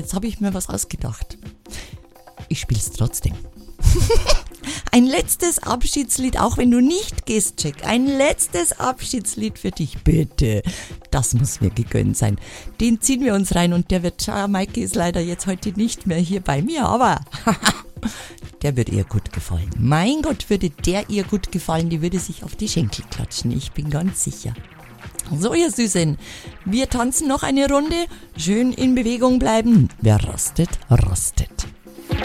jetzt habe ich mir was ausgedacht. Ich spiel's trotzdem. Ein letztes Abschiedslied, auch wenn du nicht gehst, Jack. Ein letztes Abschiedslied für dich, bitte. Das muss mir gegönnt sein. Den ziehen wir uns rein und der wird, Maike ist leider jetzt heute nicht mehr hier bei mir, aber der wird ihr gut gefallen. Mein Gott, würde der ihr gut gefallen, die würde sich auf die Schenkel klatschen, ich bin ganz sicher. So, ihr Süßen, wir tanzen noch eine Runde, schön in Bewegung bleiben. Wer rastet, rastet.